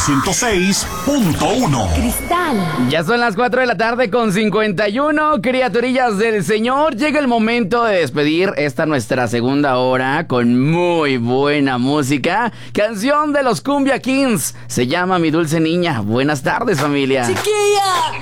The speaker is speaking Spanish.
106.1. Cristal. Ya son las 4 de la tarde con 51, criaturillas del Señor. Llega el momento de despedir esta nuestra segunda hora con muy buena música. Canción de los Cumbia Kings. Se llama Mi Dulce Niña. Buenas tardes, familia. Chiquilla.